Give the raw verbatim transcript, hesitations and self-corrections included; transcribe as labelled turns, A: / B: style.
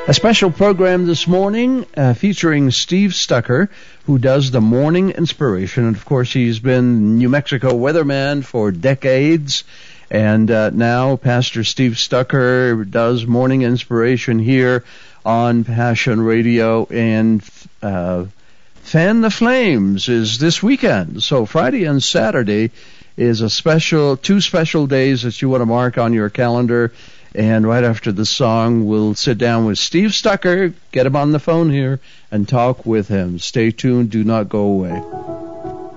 A: A special program this morning uh, featuring Steve Stucker, who does the Morning Inspiration. And, of course, he's been New Mexico weatherman for decades. And uh, now Pastor Steve Stucker does Morning Inspiration here on Passion Radio. And uh, Fan the Flames is this weekend. So Friday and Saturday is a special, two special days that you want to mark on your calendar. And right after the song, we'll sit down with Steve Stucker, get him on the phone here, and talk with him. Stay tuned. Do not go away.